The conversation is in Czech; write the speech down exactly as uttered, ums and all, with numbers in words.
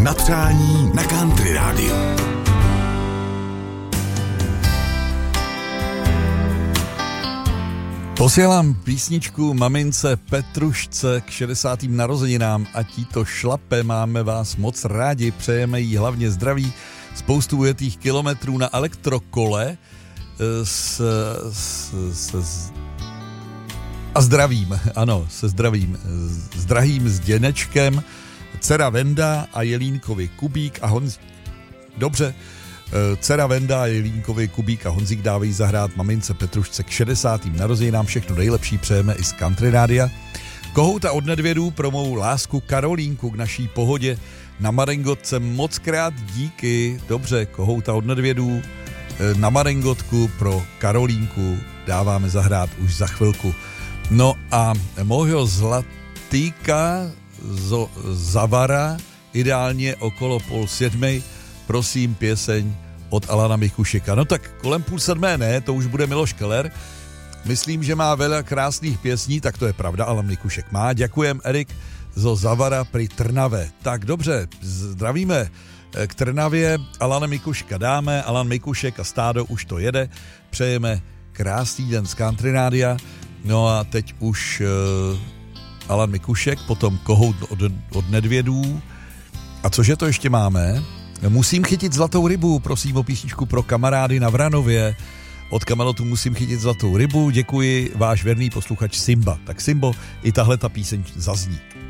Na přání na Country rádiu. Posílám písničku mamince Petrušce k šedesátým narozeninám, ať jí to šlape, máme vás moc rádi, přejeme jí hlavně zdraví, spoustu ujetých kilometrů na elektrokole s, s, s, s, a zdravím, ano, se zdravím, s drahým Zděnečkem, dcera Venda a Jelínkovi Kubík a Honz... Dobře, dcera Venda a Jelínkovi Kubík a Honzík dávají zahrát mamince Petrušce k šedesátým narozeninám, všechno nejlepší přejeme i z Country Rádia. Kohouta od Nedvědů pro mou lásku Karolínku k naší pohodě na Maringotce moc krát díky. Dobře, Kohouta od Nedvědů na Maringotku pro Karolínku dáváme zahrát už za chvilku. No a mojho zlatýka zo, Zavara, ideálně okolo půl sedmej, prosím, pěseň od Alana Mikušeka. No tak kolem půl sedmé ne, to už bude Miloš Keller. Myslím, že má veľa krásných pěsní, tak to je pravda, Alan Mikušek má. Ďakujem, Erik, zo Zavara pri Trnave. Tak dobře, zdravíme k Trnavě, Alana Mikuška dáme, Alan Mikušek a stádo už to jede. Přejeme krásný den z Country Rádia. No a teď už uh, Alan Mikušek, potom Kohout od, od Nedvědů. A cože to ještě máme? Musím chytit zlatou rybu, prosím o písničku pro kamarády na Vranově. Od Kamelotu musím chytit zlatou rybu, děkuji, váš věrný posluchač Simba. Tak Simbo, i tahle ta píseň zazní.